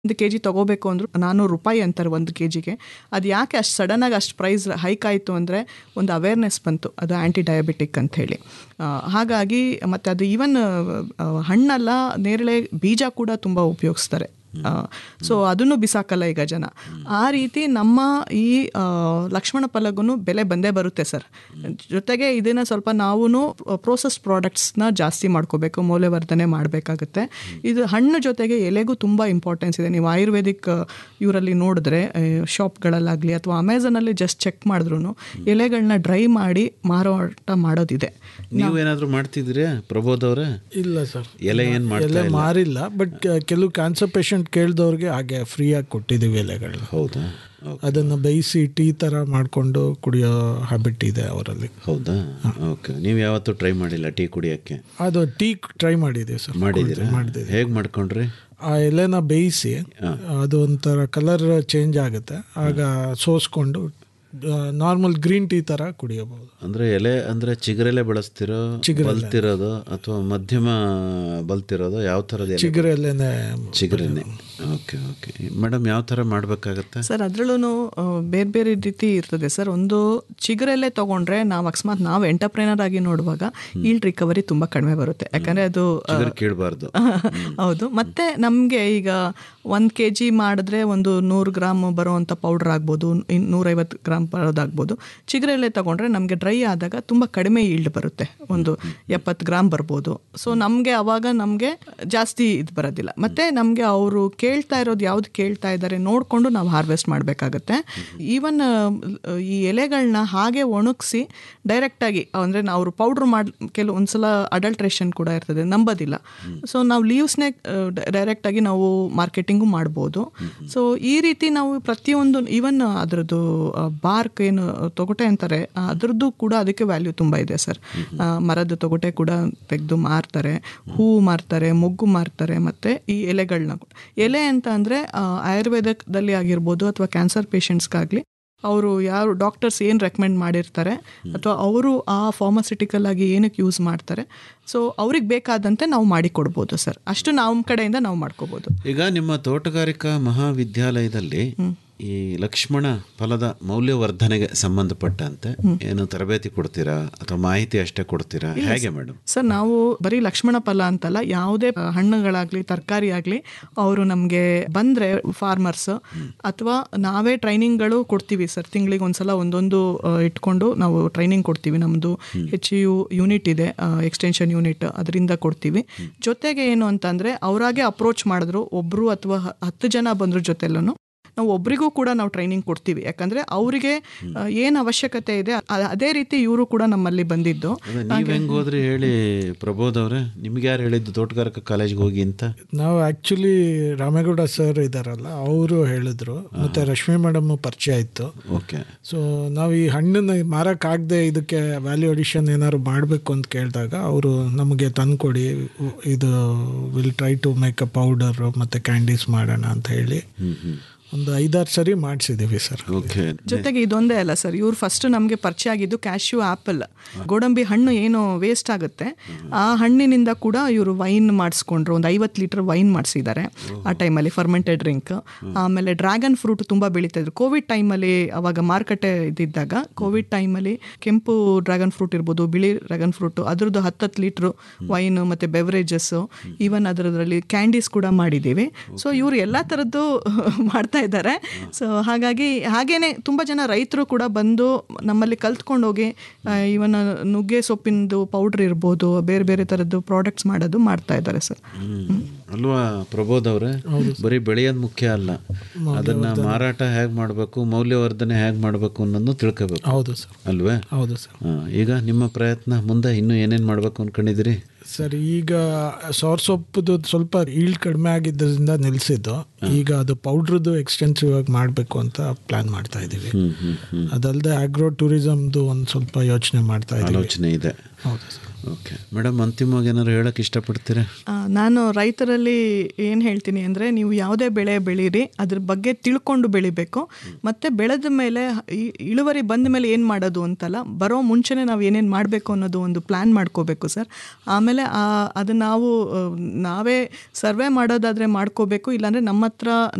1 kg ತೊಗೋಬೇಕು ಅಂದರೂ ₹400 ಅಂತಾರೆ 1 kgಗೆ. ಅದು ಯಾಕೆ ಅಷ್ಟು ಸಡನ್ನಾಗಿ ಅಷ್ಟು ಪ್ರೈಸ್ ಹೈಕ್ ಆಯಿತು ಅಂದರೆ ಒಂದು ಅವೇರ್ನೆಸ್ ಬಂತು, ಅದು ಆ್ಯಂಟಿ ಡಯಾಬಿಟಿಕ್ ಅಂಥೇಳಿ. ಹಾಗಾಗಿ ಮತ್ತು ಅದು ಈವನ್ ಹಣ್ಣಲ್ಲ, ನೇರಳೆ ಬೀಜ ಕೂಡ ತುಂಬ ಉಪಯೋಗಿಸ್ತಾರೆ. ಸೊ ಅದನ್ನು ಬಿಸಾಕಲ್ಲ ಈಗ ಜನ. ಆ ರೀತಿ ನಮ್ಮ ಈ ಲಕ್ಷ್ಮಣ ಫಲಗೂ ಬೆಲೆ ಬಂದೇ ಬರುತ್ತೆ ಸರ್. ಜೊತೆಗೆ ಇದನ್ನು ಸ್ವಲ್ಪ ನಾವು ಪ್ರೋಸೆಸ್ಡ್ ಪ್ರಾಡಕ್ಟ್ಸ್ನ ಜಾಸ್ತಿ ಮಾಡ್ಕೋಬೇಕು, ಮೌಲ್ಯವರ್ಧನೆ ಮಾಡಬೇಕಾಗುತ್ತೆ. ಇದು ಹಣ್ಣು ಜೊತೆಗೆ ಎಲೆಗೂ ತುಂಬ ಇಂಪಾರ್ಟೆನ್ಸ್ ಇದೆ. ನೀವು ಆಯುರ್ವೇದಿಕ್ ಇವರಲ್ಲಿ ನೋಡಿದ್ರೆ ಶಾಪ್ಗಳಲ್ಲಾಗಲಿ ಅಥವಾ ಅಮೆಝಾನಲ್ಲಿ ಜಸ್ಟ್ ಚೆಕ್ ಮಾಡಿದ್ರು ಎಲೆಗಳನ್ನ ಡ್ರೈ ಮಾಡಿ ಮಾರಾಟ ಮಾಡೋದಿದೆ. ನೀವೇನಾದರೂ ಮಾಡ್ತಿದ್ದೀರಾ ಪ್ರಬೋಧ್ ಅವರೇ? ಇಲ್ಲ ಸರ್, ಎಲೆ ಏನು ಎಲೆ ಮಾರಿಲ್ಲ. ಬಟ್ ಕೆಲವು ಕ್ಯಾನ್ಸರ್ ಪೇಷಂಟ್ ಕೇಳಿದವ್ರಿಗೆ ಹಾಗೆ ಫ್ರೀಯಾಗಿ ಕೊಟ್ಟಿದ್ದೀವಿ ಎಲೆಗಳನ್ನ. ಹೌದಾ? ಅದನ್ನು ಬೇಯಿಸಿ ಟೀ ಥರ ಮಾಡಿಕೊಂಡು ಕುಡಿಯೋ ಹ್ಯಾಬಿಟ್ ಇದೆ ಅವರಲ್ಲಿ. ಹೌದಾ? ಓಕೆ. ನೀವು ಯಾವತ್ತೂ ಟ್ರೈ ಮಾಡಿಲ್ಲ ಟೀ ಕುಡಿಯೋಕ್ಕೆ? ಅದು ಟೀ ಟ್ರೈ ಮಾಡಿದ್ದೀವಿ ಸರ್. ಮಾಡಿದ್ದೀರಾ? ಹೇಗೆ ಮಾಡ್ಕೊಂಡ್ರಿ? ಆ ಎಲೆನ ಬೇಯಿಸಿ ಅದು ಒಂಥರ ಕಲರ್ ಚೇಂಜ್ ಆಗುತ್ತೆ, ಆಗ ಸೋಸ್ಕೊಂಡು ನಾರ್ಮಲ್ ಗ್ರೀನ್ ಟೀ ಥರ ಕುಡಿಯಬಹುದು. ಅಂದರೆ ಎಲೆ ಅಂದರೆ ಚಿಗುರೆಲೆ ಬಳಸ್ತಿರೋ, ಬಲ್ತಿರೋದು ಅಥವಾ ಮಧ್ಯಮ ಬಲ್ತಿರೋದು? ಯಾವ ಥರದ? ಚಿಗುರೆಲೆನೇ. ಚಿಗುರೆನೆ. ಓಕೆ ಓಕೆ ಮೇಡಮ್, ಯಾವ ಥರ ಮಾಡಬೇಕಾಗತ್ತೆ ಸರ್? ಅದರಲ್ಲೂ ಬೇರೆ ಬೇರೆ ರೀತಿ ಇರ್ತದೆ ಸರ್. ಒಂದು ಚಿಗುರೆಲೆ ತೊಗೊಂಡ್ರೆ ನಾವು ಅಕಸ್ಮಾತ್ ನಾವು ಎಂಟರ್ಪ್ರೈನರ್ ಆಗಿ ನೋಡುವಾಗ ಈಲ್ಡ್ ರಿಕವರಿ ತುಂಬ ಕಡಿಮೆ ಬರುತ್ತೆ, ಯಾಕಂದರೆ ಅದು ಕೇಳಬಾರ್ದು. ಹೌದು. ಮತ್ತು ನಮಗೆ ಈಗ 1 kg ಮಾಡಿದ್ರೆ ಒಂದು 100 ಗ್ರಾಮ್ ಬರೋವಂಥ ಪೌಡ್ರ್ ಆಗ್ಬೋದು, 150 ಗ್ರಾಮ್ ಬರೋದಾಗ್ಬೋದು. ಚಿಗುರೆಲೆ ತೊಗೊಂಡ್ರೆ ನಮಗೆ ಡ್ರೈ ಆದಾಗ ತುಂಬ ಕಡಿಮೆ ಈಲ್ಡ್ ಬರುತ್ತೆ, ಒಂದು 70 ಗ್ರಾಮ್ ಬರ್ಬೋದು. ಸೊ ನಮಗೆ ಅವಾಗ ನಮಗೆ ಜಾಸ್ತಿ ಇದು ಬರೋದಿಲ್ಲ. ಮತ್ತು ನಮಗೆ ಅವರು ಕೇಳ್ತಾ ಇರೋದು ಯಾವ್ದು ಕೇಳ್ತಾ ಇದ್ದಾರೆ ನೋಡಿಕೊಂಡು ನಾವು ಹಾರ್ವೆಸ್ಟ್ ಮಾಡಬೇಕಾಗತ್ತೆ. ಈವನ್ ಈ ಎಲೆಗಳನ್ನ ಹಾಗೆ ಒಣಗಿಸಿ ಡೈರೆಕ್ಟಾಗಿ ಅಂದರೆ ನಾವು ಅವರು ಪೌಡ್ರ್ ಕೆಲವೊಂದ್ಸಲ ಅಡಲ್ಟ್ರೇಷನ್ ಕೂಡ ಇರ್ತದೆ, ನಂಬೋದಿಲ್ಲ. ಸೊ ನಾವು ಲೀವ್ಸ್ನೇ ಡೈರೆಕ್ಟಾಗಿ ನಾವು ಮಾರ್ಕೆಟಿಂಗು ಮಾಡ್ಬೋದು. ಸೊ ಈ ರೀತಿ ನಾವು ಪ್ರತಿಯೊಂದು ಈವನ್ ಅದರದ್ದು ಬಾರ್ಕ್ ಏನು ತೊಗಟೆ ಅಂತಾರೆ ಅದರದ್ದು ಕೂಡ ಅದಕ್ಕೆ ವ್ಯಾಲ್ಯೂ ತುಂಬ ಇದೆ ಸರ್. ಮರದ ತೊಗಟೆ ಕೂಡ ತೆಗೆದು ಮಾರ್ತಾರೆ, ಹೂವು ಮಾರ್ತಾರೆ, ಮೊಗ್ಗು ಮಾರ್ತಾರೆ, ಮತ್ತು ಈ ಎಲೆಗಳನ್ನ. ಎಲೆ ಅಂತ ಅಂದರೆ ಆಯುರ್ವೇದದಲ್ಲಿ ಆಗಿರ್ಬೋದು ಅಥವಾ ಕ್ಯಾನ್ಸರ್ ಪೇಷಂಟ್ಸ್ಗಾಗಲಿ ಅವರು ಯಾರು ಡಾಕ್ಟರ್ಸ್ ಏನು ರೆಕಮೆಂಡ್ ಮಾಡಿರ್ತಾರೆ ಅಥವಾ ಅವರು ಆ ಫಾರ್ಮಸ್ಯೂಟಿಕಲ್ ಆಗಿ ಏನಕ್ಕೆ ಯೂಸ್ ಮಾಡ್ತಾರೆ, ಸೊ ಅವ್ರಿಗೆ ಬೇಕಾದಂತೆ ನಾವು ಮಾಡಿಕೊಡ್ಬೋದು ಸರ್. ಅಷ್ಟು ನಮ್ಮ ಕಡೆಯಿಂದ ನಾವು ಮಾಡ್ಕೋಬೋದು. ಈಗ ನಿಮ್ಮ ತೋಟಗಾರಿಕಾ ಮಹಾವಿದ್ಯಾಲಯದಲ್ಲಿ ಈ ಲಕ್ಷ್ಮಣ ಫಲದ ಮೌಲ್ಯವರ್ಧನೆಗೆ ಸಂಬಂಧಪಟ್ಟಂತೆ ಏನು ತರಬೇತಿ ಕೊಡ್ತೀರಾ ಅಥವಾ ಮಾಹಿತಿ ಅಷ್ಟೇ ಕೊಡ್ತೀರಾ, ಹೇಗೆ ಮೇಡಮ್? ಸರ್, ನಾವು ಬರೀ ಲಕ್ಷ್ಮಣ ಫಲ ಅಂತಲ್ಲ, ಯಾವುದೇ ಹಣ್ಣುಗಳಾಗಲಿ ತರಕಾರಿ ಆಗಲಿ ಅವರು ನಮಗೆ ಬಂದರೆ ಫಾರ್ಮರ್ಸ್ ಅಥವಾ ನಾವೇ ಟ್ರೈನಿಂಗ್ಗಳು ಕೊಡ್ತೀವಿ ಸರ್. ತಿಂಗಳಿಗೆ ಒಂದ್ಸಲ ಒಂದೊಂದು ಇಟ್ಕೊಂಡು ನಾವು ಟ್ರೈನಿಂಗ್ ಕೊಡ್ತೀವಿ. ನಮ್ಮದು HU ಯೂನಿಟ್ ಇದೆ, ಎಕ್ಸ್ಟೆನ್ಷನ್ ಯೂನಿಟ್, ಅದರಿಂದ ಕೊಡ್ತೀವಿ. ಜೊತೆಗೆ ಏನು ಅಂತಂದರೆ ಅವರಾಗೆ ಅಪ್ರೋಚ್ ಮಾಡಿದ್ರು ಒಬ್ಬರು ಅಥವಾ 10 ಜನ ಬಂದ್ರ ಜೊತೆಲ್ಲೂ ನಾವು ಒಬ್ರಿಗೂ ಕೂಡ ನಾವು ಟ್ರೈನಿಂಗ್ ಕೊಡ್ತೀವಿ. ಯಾಕಂದರೆ ಅವರಿಗೆ ಏನು ಅವಶ್ಯಕತೆ ಇದೆ ಅದೇ ರೀತಿ ಇವರು ಕೂಡ ನಮ್ಮಲ್ಲಿ ಬಂದಿದ್ದು. ನೀವು ಹೆಂಗೆ ಹೋದ್ರಿ ಹೇಳಿ ಪ್ರಬೋಧ್ ಅವರೇ? ನಿಮ್ಗೆ ಯಾರು ಹೇಳಿದ್ದು ತೋಟಗಾರಿಕಾ ಕಾಲೇಜ್ಗೆ ಹೋಗಿ ಅಂತ? ನಾವು ಆ್ಯಕ್ಚುಲಿ ರಾಮೇಗೌಡ ಸರ್ ಇದ್ದಾರಲ್ಲ, ಅವರು ಹೇಳಿದ್ರು, ಮತ್ತು ರಶ್ಮಿ ಮೇಡಮ್ ಪರಿಚಯ ಇತ್ತು. ಓಕೆ. ಸೊ ನಾವು ಈ ಹಣ್ಣನ್ನು ಮಾರೋಕ್ಕಾಗದೆ ಇದಕ್ಕೆ ವ್ಯಾಲ್ಯೂ ಅಡಿಷನ್ ಏನಾದ್ರು ಮಾಡಬೇಕು ಅಂತ ಕೇಳಿದಾಗ ಅವರು ನಮಗೆ ತಂದುಕೊಡಿ, ಇದು will try to make a powder ಮತ್ತು ಕ್ಯಾಂಡೀಸ್ ಮಾಡೋಣ ಅಂತ ಹೇಳಿ ಒಂದು 5-6 ಸರಿ ಮಾಡಿಸಿದ್ದೀವಿ ಸರ್. ಜೊತೆಗೆ ಇದೊಂದೇ ಅಲ್ಲ ಸರ್, ಇವ್ರು ಫಸ್ಟ್ ನಮಗೆ ಪರಿಚಯ ಆಗಿದ್ದು ಕ್ಯಾಶ್ಯೂ ಆ್ಯಪಲ್, ಗೋಡಂಬಿ ಹಣ್ಣು ಏನು ವೇಸ್ಟ್ ಆಗುತ್ತೆ ಆ ಹಣ್ಣಿನಿಂದ ಕೂಡ ಇವರು ವೈನ್ ಮಾಡಿಸ್ಕೊಂಡ್ರು. ಒಂದು 50 ಲೀಟರ್ ವೈನ್ ಮಾಡಿಸಿದ್ದಾರೆ ಆ ಟೈಮಲ್ಲಿ, ಫರ್ಮೆಂಟೆಡ್ ಡ್ರಿಂಕ್. ಆಮೇಲೆ ಡ್ರ್ಯಾಗನ್ ಫ್ರೂಟ್ ತುಂಬ ಬೆಳೀತಾಯಿದ್ರು ಕೋವಿಡ್ ಟೈಮಲ್ಲಿ. ಅವಾಗ ಮಾರುಕಟ್ಟೆ ಇದ್ದಿದ್ದಾಗ ಕೋವಿಡ್ ಟೈಮಲ್ಲಿ ಕೆಂಪು ಡ್ರ್ಯಾಗನ್ ಫ್ರೂಟ್ ಇರ್ಬೋದು, ಬಿಳಿ ಡ್ರ್ಯಾಗನ್ ಫ್ರೂಟು, ಅದರದ್ದು 10 ಲೀಟ್ರು ವೈನು ಮತ್ತು ಬೆವರೇಜಸ್ಸು, ಈವನ್ ಅದರಲ್ಲಿ ಕ್ಯಾಂಡೀಸ್ ಕೂಡ ಮಾಡಿದ್ದೀವಿ. ಸೊ ಇವರು ಎಲ್ಲ ಥರದ್ದು ಮಾಡ್ತಾ ಇದ್ದಾರೆ. ಸೊ ಹಾಗೇನೆ ತುಂಬ ಜನ ರೈತರು ಕೂಡ ಬಂದು ನಮ್ಮಲ್ಲಿ ಕಲ್ತ್ಕೊಂಡೋಗಿ ಇವನ್ ನುಗ್ಗೆ ಸೊಪ್ಪಿನದು ಪೌಡ್ರ್ ಇರ್ಬೋದು, ಬೇರೆ ಬೇರೆ ಥರದ್ದು ಪ್ರಾಡಕ್ಟ್ಸ್ ಮಾಡೋದು ಮಾಡ್ತಾ ಇದ್ದಾರೆ ಸರ್. ಅಲ್ವಾ ಪ್ರಬೋಧ್ ಅವರೇ? ಬರೀ ಬೆಳೆಯೋದು ಮುಖ್ಯ ಅಲ್ಲ, ಅದನ್ನ ಮಾರಾಟ ಹೇಗೆ ಮಾಡಬೇಕು, ಮೌಲ್ಯವರ್ಧನೆ ಹೇಗೆ ಮಾಡಬೇಕು ಅನ್ನೋದು ತಿಳ್ಕೋಬೇಕು. ಹೌದು ಸರ್. ಅಲ್ವೇ? ಹೌದು ಸರ್. ಈಗ ನಿಮ್ಮ ಪ್ರಯತ್ನ ಮುಂದೆ ಇನ್ನೂ ಏನೇನು ಮಾಡಬೇಕು ಅಂದ್ಕೊಂಡಿದ್ದೀರಿ? ಸರ್, ಈಗ ಸೊಪ್ಪುದು ಸ್ವಲ್ಪ ಈಲ್ಡ್ ಕಡಿಮೆ ಆಗಿದ್ದರಿಂದ ನಿಲ್ಲಿಸಿದ್ದು. ಈಗ ಅದು ಪೌಡ್ರದ್ದು ಎಕ್ಸ್ಟೆನ್ಸಿವ್ ಆಗಿ ಮಾಡಬೇಕು ಅಂತ ಪ್ಲಾನ್ ಮಾಡ್ತಾ ಇದ್ದೀವಿ. ಅದಲ್ಲದೆ ಆಗ್ರೋ ಟೂರಿಸಮ್ದು ಒಂದು ಸ್ವಲ್ಪ ಯೋಚನೆ ಮಾಡ್ತಾ ಇದ್ದೀವಿ. ಆಲೋಚನೆ ಇದೆ. ಹೌದು ಸರ್. ಓಕೆ ಮೇಡಮ್, ಅಂತಿಮವಾಗಿ ಏನಾದ್ರು ಹೇಳೋಕ್ಕೆ ಇಷ್ಟಪಡ್ತೀರಾ? ನಾನು ರೈತರಲ್ಲಿ ಏನು ಹೇಳ್ತೀನಿ ಅಂದರೆ, ನೀವು ಯಾವುದೇ ಬೆಳೆ ಬೆಳೀರಿ ಅದ್ರ ಬಗ್ಗೆ ತಿಳ್ಕೊಂಡು ಬೆಳಿಬೇಕು. ಮತ್ತು ಬೆಳೆದ ಮೇಲೆ ಇಳುವರಿ ಬಂದ ಮೇಲೆ ಏನು ಮಾಡೋದು ಅಂತಲ್ಲ, ಬರೋ ಮುಂಚೆನೇ ನಾವು ಏನೇನು ಮಾಡಬೇಕು ಅನ್ನೋದು ಒಂದು ಪ್ಲ್ಯಾನ್ ಮಾಡ್ಕೋಬೇಕು ಸರ್. ಆಮೇಲೆ ಅದು ನಾವೇ ಸರ್ವೆ ಮಾಡೋದಾದರೆ ಮಾಡ್ಕೋಬೇಕು, ಇಲ್ಲಾಂದರೆ ನಮ್ಮ ಹತ್ರ